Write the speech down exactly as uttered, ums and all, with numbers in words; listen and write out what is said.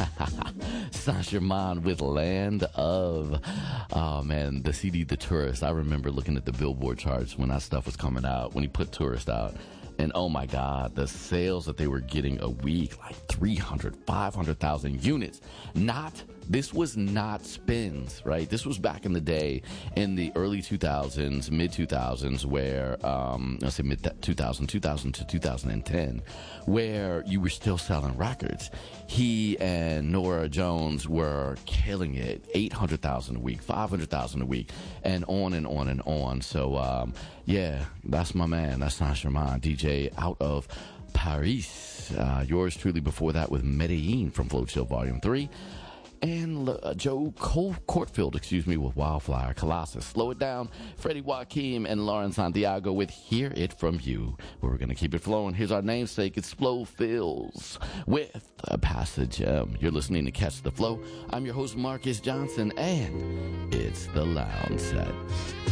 Saint-Germain with Land of. Oh, man, the C D, The Tourist. I remember looking at the Billboard charts when that stuff was coming out, when he put Tourist out. And oh my God, the sales that they were getting a week, like three hundred, five hundred thousand units. Not, this was not spins, right? This was back in the day in the early two thousands, mid two thousands, where, um, let's say mid two thousand, two thousand to two thousand ten, where you were still selling records. He and Norah Jones were killing it. eight hundred thousand a week, five hundred thousand a week, and on and on and on. So, um, yeah, that's my man. That's Saint-Germain, D J out of Paris. Uh, yours truly before that with Medellin from Flow Chill Volume three. And uh, Joe Cole Courtfield, excuse me, with Wildflower, Colossus, Slow It Down, Freddie Joaquim, and Lauren Santiago with Hear It From You. We're going to keep it flowing. Here's our namesake. It's Flow Fills with a Passage. Um, you're listening to Catch the Flow. I'm your host, Marcus Johnson, and it's the Lounge Set.